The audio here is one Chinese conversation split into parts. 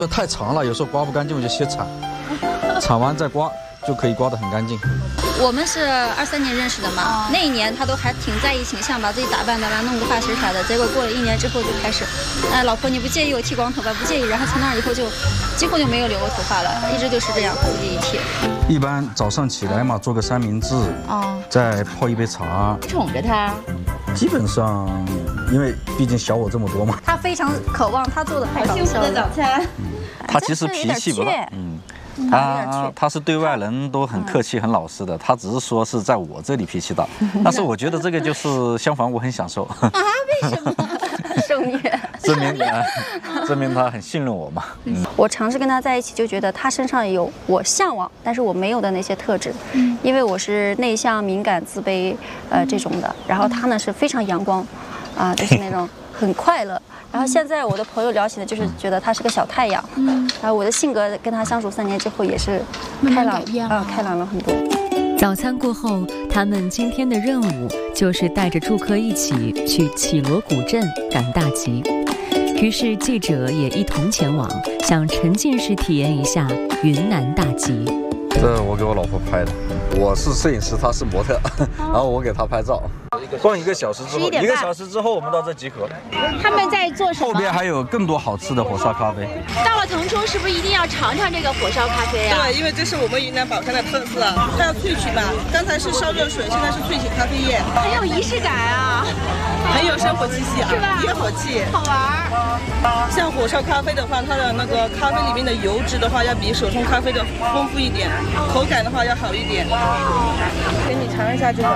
太长了，有时候刮不干净，我就先铲，铲完再刮，就可以刮得很干净。 我们是23年认识的嘛，那一年他都还挺在意形象，把自己打扮的啦，弄个发型啥的。结果过了1年之后就开始，老婆你不介意我剃光头发？不介意。然后从那以后就几乎就没有留过头发了，一直就是这样不介意剃。 一般早上起来嘛，做个三明治，再泡一杯茶， 宠着他。 基本上，因为毕竟小我这么多嘛， 他非常渴望他做的太幸福的早餐。 他其实脾气不大，他是对外人都很客气、很老实的，他只是说是在我这里脾气大，但是我觉得这个就是相反，我很享受。 为什么？受虐。 证明他很信任我嘛。 我尝试跟他在一起，就觉得他身上有我向往，但是我没有的那些特质。因为我是内向、敏感、自卑，这种的。然后他呢是非常阳光，就是那种很快乐。然后现在我的朋友聊起来，就是觉得他是个小太阳。然后我的性格跟他相处3年之后，也是开朗，开朗了很多。 早餐过后，他们今天的任务就是带着住客一起去绮罗古镇赶大集。于是记者也一同前往，想沉浸式体验一下云南大集。 这我给我老婆拍的，我是摄影师，她是模特，然后我给她拍照。逛1个小时之后，1个小时之后我们到这集合。 他们在做什么？ 后边还有更多好吃的火烧咖啡。 到了腾冲是不是一定要尝尝这个火烧咖啡啊？ 对，因为这是我们云南保山的特色，它要萃取嘛。刚才是烧热水，现在是萃取咖啡液， 很有仪式感啊， 很有生活气息啊， 是吧？ 烟火气， 好玩。 像火烧咖啡的话，它的那个咖啡里面的油脂的话，要比手冲咖啡的丰富一点，口感的话要好一点。给你尝一下这个。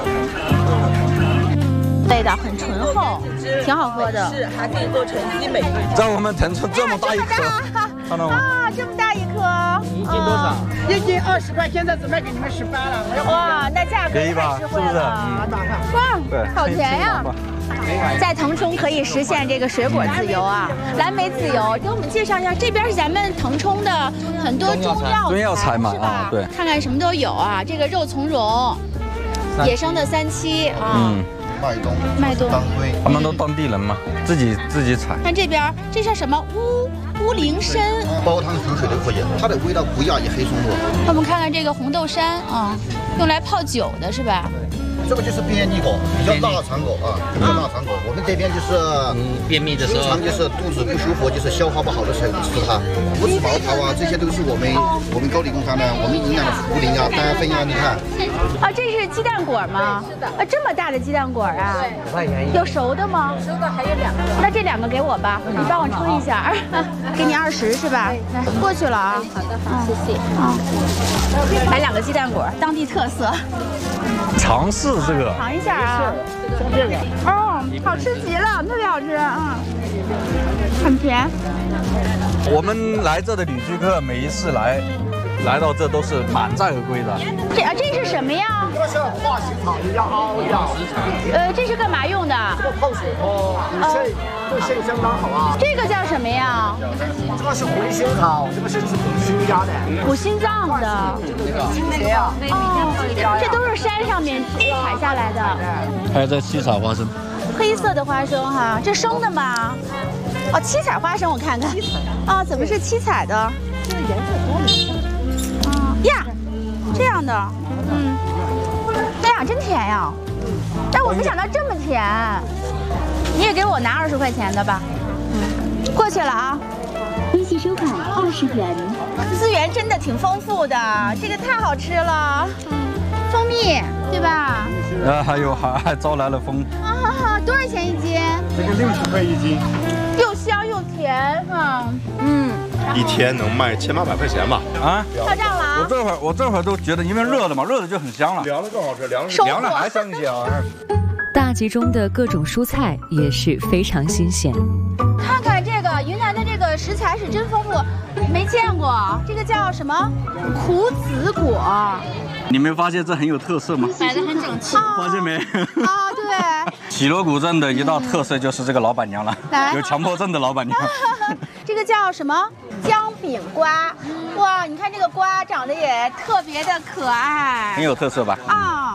味道很醇厚，挺好喝的。 是，还可以做成鸡尾。 在我们腾冲这么大一颗，看到吗？ 这么大一颗， 一斤多少？1斤20块，现在只卖给你们18了。 哇，那价格可以吧？ 是不是？哇，好甜呀！在腾冲可以实现这个水果自由啊，蓝莓自由。给我们介绍一下，这边是咱们腾冲的很多中药材嘛， 是吧？对， 看看什么都有啊，这个肉苁蓉，野生的3七啊。麦冬， 他们都当地人嘛，自己采。 看这边，这是什么乌灵参？ 煲汤煮水都可以，它的味道不亚于黑松露。 我们看看这个红豆杉啊，用来泡酒的是吧？ 这个就是便秘果，比较大肠果啊，比较大肠果。我们这边就是便秘的时候， 经常就是肚子不舒服，就是消化不好的时候吃它。五子毛桃啊，这些都是我们高黎工厂的，我们营养的茯苓啊、丹参啊，你看。 啊，这是鸡蛋果吗？是的。啊，这么大的鸡蛋果啊？有熟的吗？熟的还有2个。那这2个给我吧，你帮我称一下，给你20是吧？过去了啊。好的，谢谢。来2个鸡蛋果，当地特色。 尝试这个， 尝一下啊，这个，好吃极了，特别好吃，很甜。 我们来这的旅居客每一次来到这都是满载而归的。 这是什么呀？ 这是化形草的药， 这是干嘛用的？ 这个泡水喝，对肾相当好啊。 这个叫什么呀？ 这个是茴香草，这个是补心压的， 补心脏的。这都是山上面采下来的。 还有这七彩花生， 黑色的花生哈，这生的吗？哦，七彩花生我看看。啊，怎么是七彩的？这个颜色多美。呀，这样的，哎呀，真甜呀！但我没想到这么甜。你也给我拿20块钱的吧。过去了啊。 微信收款20元。 资源真的挺丰富的，这个太好吃了。蜂蜜对吧？ 还招来了蜂。 多少钱1斤？ 这个60块1斤。 又香又甜啊。 一天能卖700-800块钱吧？ 啊， 到账了啊！ 我这会儿都觉得，因为热的嘛，热的就很香了， 凉的更好吃， 凉了还香一些啊。 大集中的各种蔬菜也是非常新鲜。 看看这个云南的这个食材是真丰富，没见过。这个叫什么？苦子果。 你没发现这很有特色吗？ 摆得很整齐， 发现没？ 对。 绮罗古镇的一大特色就是这个老板娘了，有强迫症的老板娘。 这个叫什么？姜饼瓜。哇，你看这个瓜长得也特别的可爱， 很有特色吧？